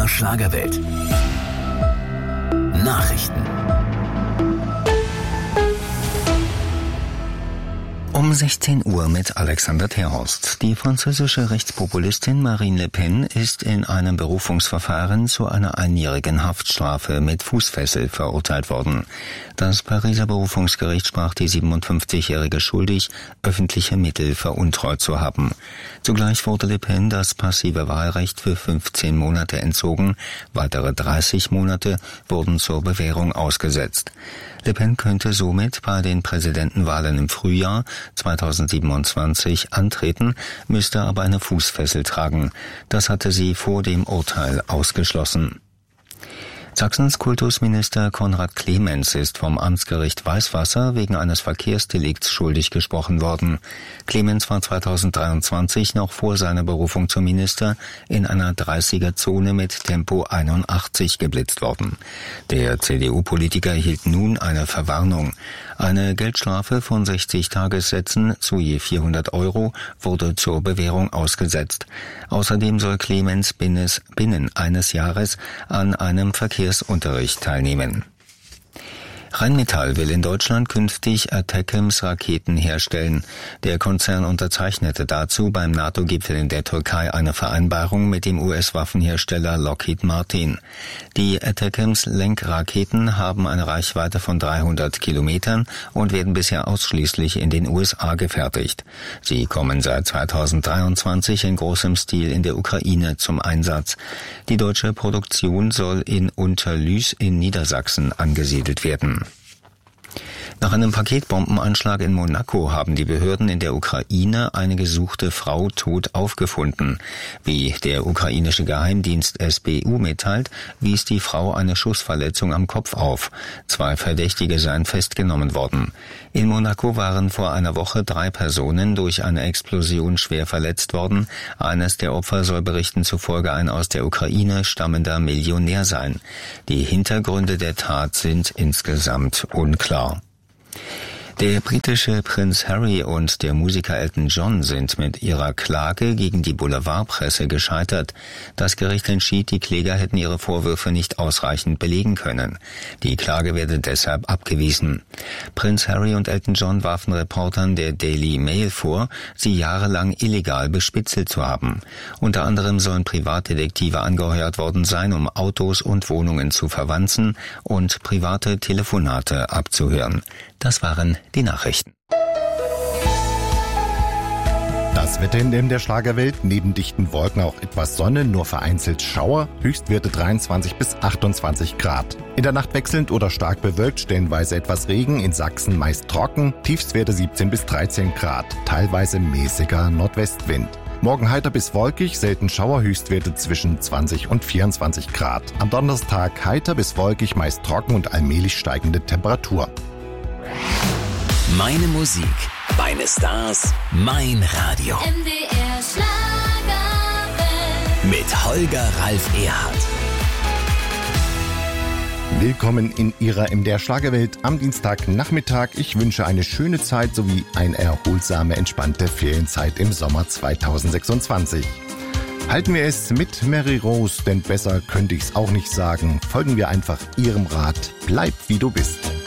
Schlagerwelt. Nachrichten. Um 16 Uhr mit Alexander Terhorst. Die französische Rechtspopulistin Marine Le Pen ist in einem Berufungsverfahren zu einer einjährigen Haftstrafe mit Fußfessel verurteilt worden. Das Pariser Berufungsgericht sprach die 57-Jährige schuldig, öffentliche Mittel veruntreut zu haben. Zugleich wurde Le Pen das passive Wahlrecht für 15 Monate entzogen. Weitere 30 Monate wurden zur Bewährung ausgesetzt. Le Pen könnte somit bei den Präsidentenwahlen im Frühjahr 2027 antreten, müsste aber eine Fußfessel tragen. Das hatte sie vor dem Urteil ausgeschlossen. Sachsens Kultusminister Konrad Clemens ist vom Amtsgericht Weißwasser wegen eines Verkehrsdelikts schuldig gesprochen worden. Clemens war 2023 noch vor seiner Berufung zum Minister in einer 30er-Zone mit Tempo 81 geblitzt worden. Der CDU-Politiker erhielt nun eine Verwarnung. Eine Geldstrafe von 60 Tagessätzen zu je 400 € wurde zur Bewährung ausgesetzt. Außerdem soll Clemens binnen eines Jahres an einem Verkehrsunterricht teilnehmen. Rheinmetall will in Deutschland künftig ATACMS Raketen herstellen. Der Konzern unterzeichnete dazu beim NATO-Gipfel in der Türkei eine Vereinbarung mit dem US-Waffenhersteller Lockheed Martin. Die ATACMS Lenkraketen haben eine Reichweite von 300 Kilometern und werden bisher ausschließlich in den USA gefertigt. Sie kommen seit 2023 in großem Stil in der Ukraine zum Einsatz. Die deutsche Produktion soll in Unterlüß in Niedersachsen angesiedelt werden. Nach einem Paketbombenanschlag in Monaco haben die Behörden in der Ukraine eine gesuchte Frau tot aufgefunden. Wie der ukrainische Geheimdienst SBU mitteilt, wies die Frau eine Schussverletzung am Kopf auf. 2 Verdächtige seien festgenommen worden. In Monaco waren vor einer Woche 3 Personen durch eine Explosion schwer verletzt worden. Eines der Opfer soll Berichten zufolge ein aus der Ukraine stammender Millionär sein. Die Hintergründe der Tat sind insgesamt unklar. Der britische Prinz Harry und der Musiker Elton John sind mit ihrer Klage gegen die Boulevardpresse gescheitert. Das Gericht entschied, die Kläger hätten ihre Vorwürfe nicht ausreichend belegen können. Die Klage werde deshalb abgewiesen. Prinz Harry und Elton John warfen Reportern der Daily Mail vor, sie jahrelang illegal bespitzelt zu haben. Unter anderem sollen Privatdetektive angeheuert worden sein, um Autos und Wohnungen zu verwanzen und private Telefonate abzuhören. Das waren die Nachrichten. Das Wetter in der Schlagerwelt, neben dichten Wolken auch etwas Sonne, nur vereinzelt Schauer, Höchstwerte 23 bis 28 Grad. In der Nacht wechselnd oder stark bewölkt, stellenweise etwas Regen, in Sachsen meist trocken, Tiefstwerte 17 bis 13 Grad, teilweise mäßiger Nordwestwind. Morgen heiter bis wolkig, selten Schauer, Höchstwerte zwischen 20 und 24 Grad. Am Donnerstag heiter bis wolkig, meist trocken und allmählich steigende Temperatur. Meine Musik, meine Stars, mein Radio. MDR Schlagerwelt. Mit Holger Ralf Erhardt. Willkommen in Ihrer MDR Schlagerwelt am Dienstagnachmittag. Ich wünsche eine schöne Zeit sowie eine erholsame, entspannte Ferienzeit im Sommer 2026. Halten wir es mit Mary Rose, denn besser könnte ich's auch nicht sagen. Folgen wir einfach Ihrem Rat. Bleib wie du bist.